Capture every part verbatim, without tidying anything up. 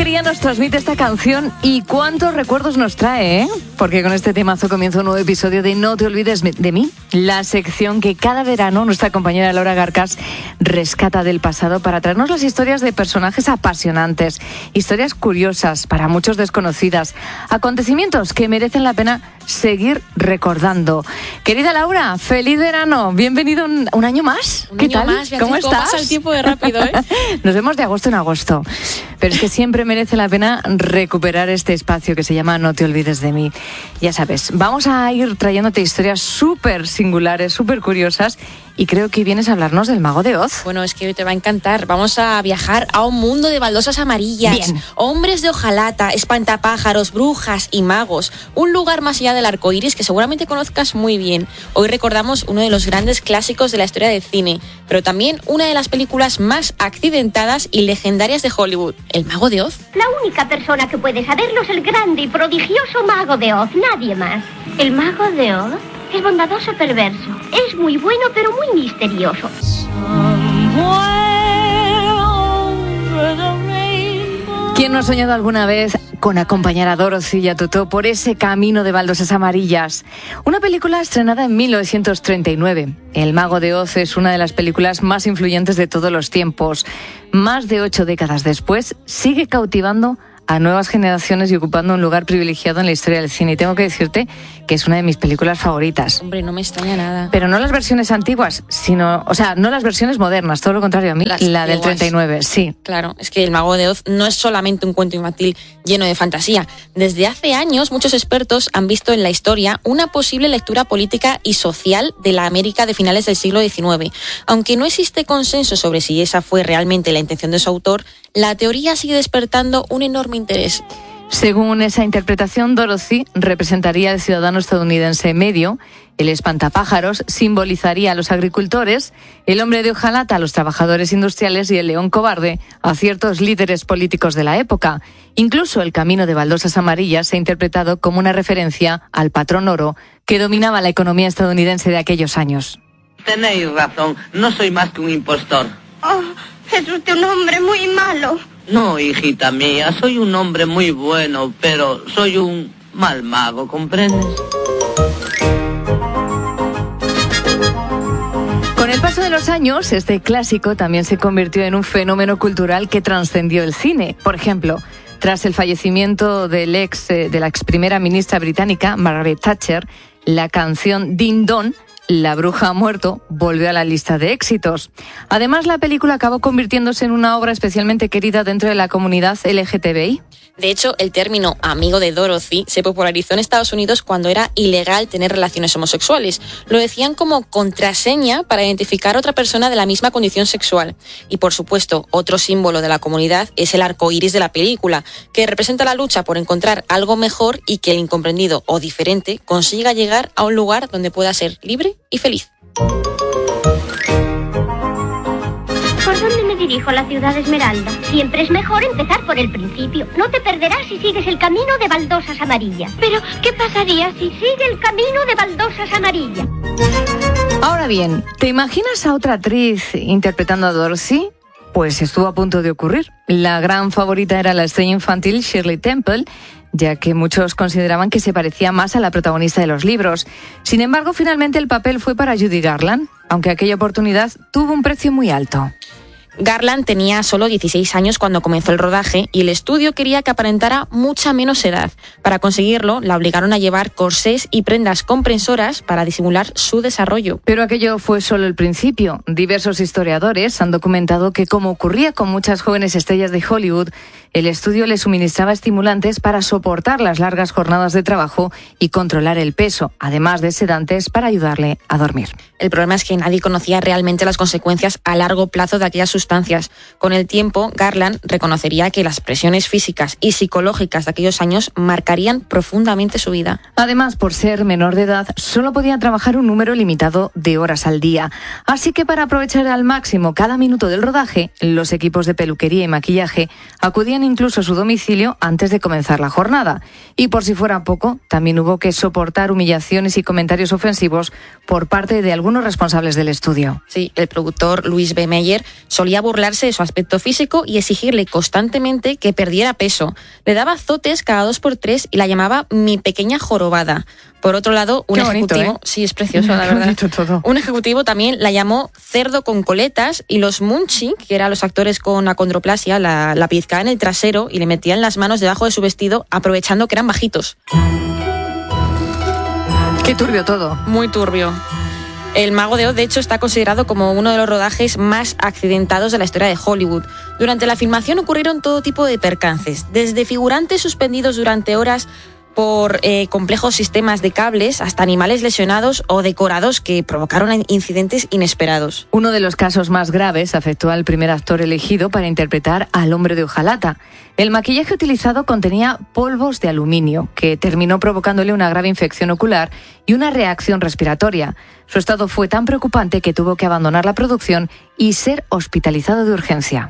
alegría nos transmite esta canción y cuántos recuerdos nos trae, ¿eh? Porque con este temazo comienza un nuevo episodio de No te olvides de mí, la sección que cada verano nuestra compañera Laura Garcas rescata del pasado para traernos las historias de personajes apasionantes, historias curiosas, para muchos desconocidas, acontecimientos que merecen la pena seguir recordando. Querida Laura, feliz verano, bienvenido un, un año más. Un ¿Qué año tal? Más, Beatriz, ¿Cómo ¿cómo estás? Pasa el tiempo de rápido, ¿eh? Nos vemos de agosto en agosto, pero es que siempre merece la pena recuperar este espacio que se llama No te olvides de mí. Ya sabes, vamos a ir trayéndote historias súper singulares, súper curiosas, y creo que vienes a hablarnos del Mago de Oz. Bueno, es que hoy te va a encantar. Vamos a viajar a un mundo de baldosas amarillas, Bien. Hombres de hojalata, espantapájaros, brujas y magos. Un lugar más allá del arco iris que seguramente conozcas muy bien. Hoy recordamos uno de los grandes clásicos de la historia del cine, pero también una de las películas más accidentadas y legendarias de Hollywood, El Mago de Oz. La única persona que puede saberlo es el grande y prodigioso Mago de Oz, nadie más. ¿El Mago de Oz? Es bondadoso perverso. Es muy bueno, pero muy misterioso. ¿Quién no ha soñado alguna vez con acompañar a Dorothy y a Totó por ese camino de baldosas amarillas? Una película estrenada en mil novecientos treinta y nueve. El Mago de Oz es una de las películas más influyentes de todos los tiempos. Más de ocho décadas después, sigue cautivando a nuevas generaciones y ocupando un lugar privilegiado en la historia del cine. Y tengo que decirte que es una de mis películas favoritas. Hombre, no me extraña nada. Pero no las versiones antiguas, sino, o sea, no las versiones modernas, todo lo contrario a mí, Las la del antiguas. treinta y nueve, sí. Claro, es que El Mago de Oz no es solamente un cuento infantil lleno de fantasía. Desde hace años, muchos expertos han visto en la historia una posible lectura política y social de la América de finales del siglo diecinueve. Aunque no existe consenso sobre si esa fue realmente la intención de su autor, la teoría sigue despertando un enorme interés. Según esa interpretación, Dorothy representaría al ciudadano estadounidense medio, el espantapájaros simbolizaría a los agricultores, el hombre de hojalata a los trabajadores industriales y el león cobarde a ciertos líderes políticos de la época. Incluso el camino de baldosas amarillas se ha interpretado como una referencia al patrón oro que dominaba la economía estadounidense de aquellos años. Tenéis razón, no soy más que un impostor. Oh, es usted un hombre muy malo. No, hijita mía, soy un hombre muy bueno, pero soy un mal mago, ¿comprendes? Con el paso de los años, este clásico también se convirtió en un fenómeno cultural que trascendió el cine. Por ejemplo, tras el fallecimiento del ex, eh, de la ex primera ministra británica, Margaret Thatcher, la canción Ding Dong, La bruja ha muerto, volvió a la lista de éxitos. Además, la película acabó convirtiéndose en una obra especialmente querida dentro de la comunidad L G T B I. De hecho, el término amigo de Dorothy se popularizó en Estados Unidos cuando era ilegal tener relaciones homosexuales. Lo decían como contraseña para identificar a otra persona de la misma condición sexual. Y por supuesto, otro símbolo de la comunidad es el arco iris de la película, que representa la lucha por encontrar algo mejor y que el incomprendido o diferente consiga llegar a un lugar donde pueda ser libre y feliz. ¿Por dónde me dirijo? La ciudad Esmeralda. Siempre es mejor empezar por el principio. No te perderás si sigues el camino de baldosas amarillas. Pero, ¿qué pasaría si sigue el camino de baldosas amarillas? Ahora bien, ¿te imaginas a otra actriz interpretando a Dorothy? Pues estuvo a punto de ocurrir. La gran favorita era la estrella infantil Shirley Temple, ya que muchos consideraban que se parecía más a la protagonista de los libros. Sin embargo, finalmente el papel fue para Judy Garland, aunque aquella oportunidad tuvo un precio muy alto. Garland tenía solo dieciséis años cuando comenzó el rodaje y el estudio quería que aparentara mucha menos edad. Para conseguirlo, la obligaron a llevar corsés y prendas comprensoras para disimular su desarrollo. Pero aquello fue solo el principio. Diversos historiadores han documentado que, como ocurría con muchas jóvenes estrellas de Hollywood, el estudio le suministraba estimulantes para soportar las largas jornadas de trabajo y controlar el peso, además de sedantes para ayudarle a dormir. El problema es que nadie conocía realmente las consecuencias a largo plazo de aquellas sustancias. Con el tiempo, Garland reconocería que las presiones físicas y psicológicas de aquellos años marcarían profundamente su vida. Además, por ser menor de edad, solo podía trabajar un número limitado de horas al día. Así que para aprovechar al máximo cada minuto del rodaje, los equipos de peluquería y maquillaje acudían incluso su domicilio antes de comenzar la jornada. Y por si fuera poco, también hubo que soportar humillaciones y comentarios ofensivos por parte de algunos responsables del estudio. Sí, el productor Louis B. Mayer solía burlarse de su aspecto físico y exigirle constantemente que perdiera peso. Le daba azotes cada dos por tres y la llamaba mi pequeña jorobada. Por otro lado, un Qué bonito, ejecutivo, ¿eh? sí, es precioso, la Qué verdad. bonito todo. Un ejecutivo también la llamó cerdo con coletas y los Munchie, que eran los actores con acondroplasia, la, la pellizcaban en el trasero y le metían las manos debajo de su vestido, aprovechando que eran bajitos. Qué turbio todo. Muy turbio. El Mago de Oz, de hecho, está considerado como uno de los rodajes más accidentados de la historia de Hollywood. Durante la filmación ocurrieron todo tipo de percances, desde figurantes suspendidos durante horas por eh, complejos sistemas de cables hasta animales lesionados o decorados que provocaron incidentes inesperados. Uno de los casos más graves afectó al primer actor elegido para interpretar al hombre de hojalata. El maquillaje utilizado contenía polvos de aluminio, que terminó provocándole una grave infección ocular y una reacción respiratoria. Su estado fue tan preocupante que tuvo que abandonar la producción y ser hospitalizado de urgencia.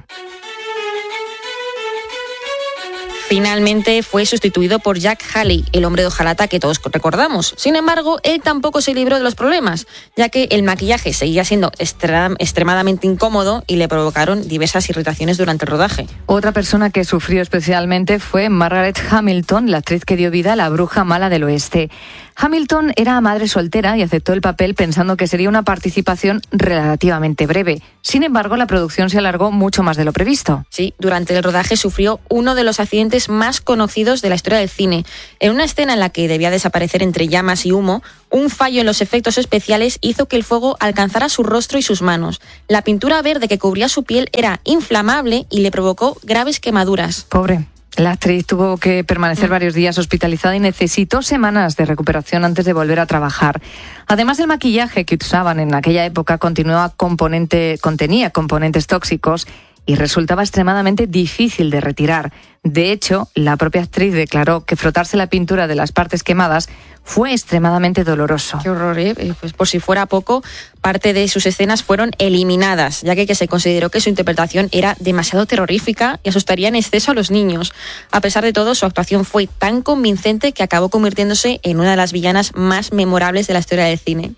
Finalmente fue sustituido por Jack Haley, el hombre de hojalata que todos recordamos. Sin embargo, él tampoco se libró de los problemas, ya que el maquillaje seguía siendo extra- extremadamente incómodo y le provocaron diversas irritaciones durante el rodaje. Otra persona que sufrió especialmente fue Margaret Hamilton, la actriz que dio vida a la bruja mala del oeste. Hamilton era madre soltera y aceptó el papel pensando que sería una participación relativamente breve. Sin embargo, la producción se alargó mucho más de lo previsto. Sí, durante el rodaje sufrió uno de los accidentes más conocidos de la historia del cine. En una escena en la que debía desaparecer entre llamas y humo, un fallo en los efectos especiales hizo que el fuego alcanzara su rostro y sus manos. La pintura verde que cubría su piel era inflamable y le provocó graves quemaduras. Pobre. La actriz tuvo que permanecer varios días hospitalizada y necesitó semanas de recuperación antes de volver a trabajar. Además, el maquillaje que usaban en aquella época continuaba componente, contenía componentes tóxicos y resultaba extremadamente difícil de retirar. De hecho, la propia actriz declaró que frotarse la pintura de las partes quemadas fue extremadamente doloroso. Qué horror, ¿eh? Pues por si fuera poco, parte de sus escenas fueron eliminadas, ya que, que se consideró que su interpretación era demasiado terrorífica y asustaría en exceso a los niños. A pesar de todo, su actuación fue tan convincente que acabó convirtiéndose en una de las villanas más memorables de la historia del cine.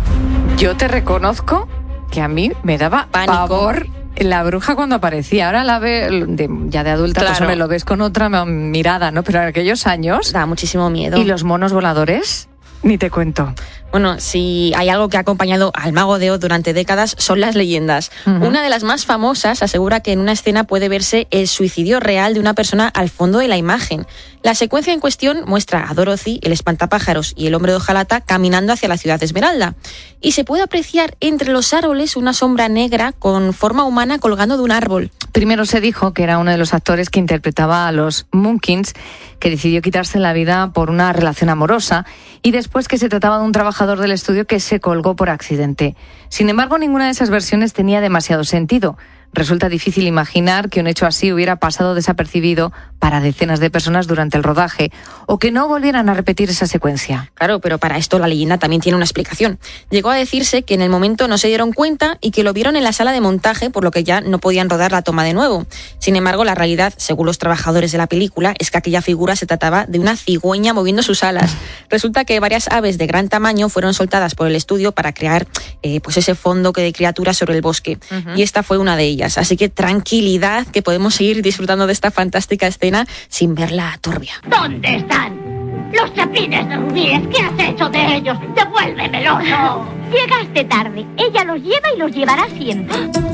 Yo te reconozco que a mí me daba Pánico. pavor la bruja cuando aparecía. Ahora la ve de, ya de adulta, Claro. pues hombre, lo ves con otra mirada, ¿no? Pero en aquellos años... Da muchísimo miedo. ¿Y los monos voladores? Ni te cuento. Bueno, si hay algo que ha acompañado al Mago de Oz durante décadas son las leyendas. Uh-huh. Una de las más famosas asegura que en una escena puede verse el suicidio real de una persona al fondo de la imagen. La secuencia en cuestión muestra a Dorothy, el espantapájaros y el hombre de hojalata caminando hacia la ciudad de Esmeralda. Y se puede apreciar entre los árboles una sombra negra con forma humana colgando de un árbol. Primero se dijo que era uno de los actores que interpretaba a los Munkins, que decidió quitarse la vida por una relación amorosa, y después que se trataba de un trabajador del estudio que se colgó por accidente. Sin embargo, ninguna de esas versiones tenía demasiado sentido. Resulta difícil imaginar que un hecho así hubiera pasado desapercibido para decenas de personas durante el rodaje o que no volvieran a repetir esa secuencia. Claro, pero para esto la leyenda también tiene una explicación. Llegó a decirse que en el momento no se dieron cuenta y que lo vieron en la sala de montaje, por lo que ya no podían rodar la toma de nuevo. Sin embargo, la realidad, según los trabajadores de la película, es que aquella figura se trataba de una cigüeña moviendo sus alas. Resulta que varias aves de gran tamaño fueron soltadas por el estudio para crear eh, pues ese fondo de criaturas sobre el bosque. Uh-huh. Y esta fue una de ellas. Así que tranquilidad, que podemos seguir disfrutando de esta fantástica escena sin verla turbia. ¿Dónde están? Los chapines de rubíes, ¿qué has hecho de ellos? ¡Devuélvemelos! No. Llegaste tarde. Ella los lleva y los llevará siempre.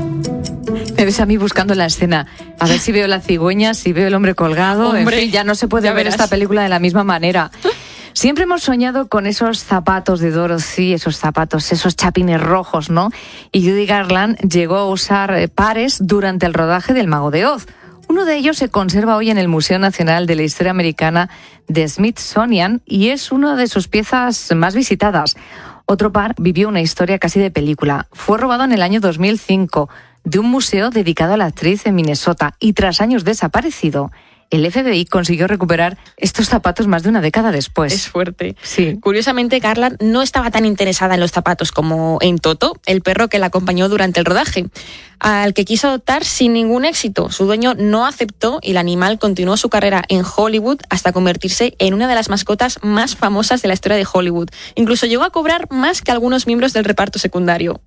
Me ves a mí buscando la escena. A ver si veo la cigüeña, si veo el hombre colgado. Hombre, en fin, ya no se puede ver verás. esta película de la misma manera. Siempre hemos soñado con esos zapatos de Dorothy, esos zapatos, esos chapines rojos, ¿no? Y Judy Garland llegó a usar pares durante el rodaje del Mago de Oz. Uno de ellos se conserva hoy en el Museo Nacional de la Historia Americana de Smithsonian y es una de sus piezas más visitadas. Otro par vivió una historia casi de película. Fue robado en el año dos mil cinco de un museo dedicado a la actriz en Minnesota y tras años desaparecido, el F B I consiguió recuperar estos zapatos más de una década después. Es fuerte. Sí. Curiosamente, Carla no estaba tan interesada en los zapatos como en Toto, el perro que la acompañó durante el rodaje, al que quiso adoptar sin ningún éxito. Su dueño no aceptó y el animal continuó su carrera en Hollywood hasta convertirse en una de las mascotas más famosas de la historia de Hollywood. Incluso llegó a cobrar más que algunos miembros del reparto secundario.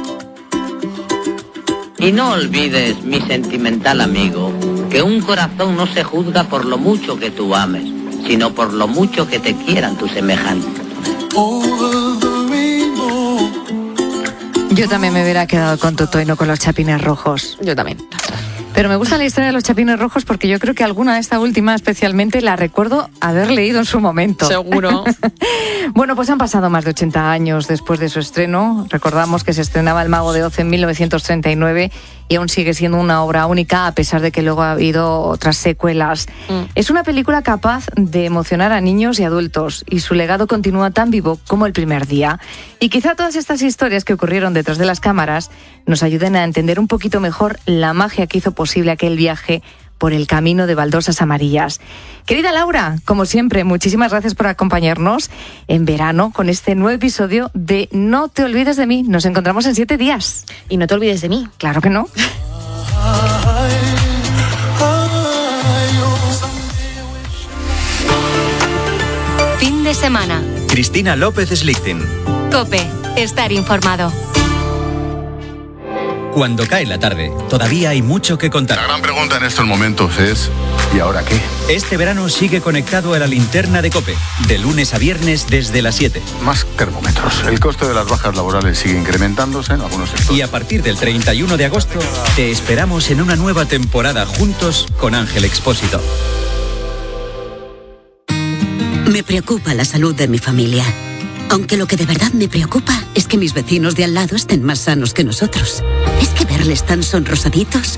Y no olvides, mi sentimental amigo, que un corazón no se juzga por lo mucho que tú ames, sino por lo mucho que te quieran tus semejantes. Yo también me hubiera quedado con Toto y no con los chapines rojos. Yo también. Pero me gusta la historia de los chapines rojos porque yo creo que alguna, esta última especialmente, la recuerdo haber leído en su momento. Seguro. Bueno, pues han pasado más de ochenta años después de su estreno. Recordamos que se estrenaba El Mago de Oz en mil novecientos treinta y nueve y aún sigue siendo una obra única, a pesar de que luego ha habido otras secuelas. Mm. Es una película capaz de emocionar a niños y adultos, y su legado continúa tan vivo como el primer día. Y quizá todas estas historias que ocurrieron detrás de las cámaras nos ayuden a entender un poquito mejor la magia que hizo posible aquel viaje por el camino de baldosas amarillas. Querida Laura, como siempre, muchísimas gracias por acompañarnos en verano con este nuevo episodio de No te olvides de mí. Nos encontramos en siete días. Y no te olvides de mí. Claro que no. Fin de semana. Cristina López Slichting. COPE. Estar informado. Cuando cae la tarde, todavía hay mucho que contar. La gran pregunta en estos momentos es, ¿y ahora qué? Este verano sigue conectado a la linterna de COPE, de lunes a viernes desde las siete. Más termómetros. El coste de las bajas laborales sigue incrementándose en algunos sectores. Y a partir del treinta y uno de agosto, te esperamos en una nueva temporada juntos con Ángel Expósito. Me preocupa la salud de mi familia. Aunque lo que de verdad me preocupa es que mis vecinos de al lado estén más sanos que nosotros. Es que verles tan sonrosaditos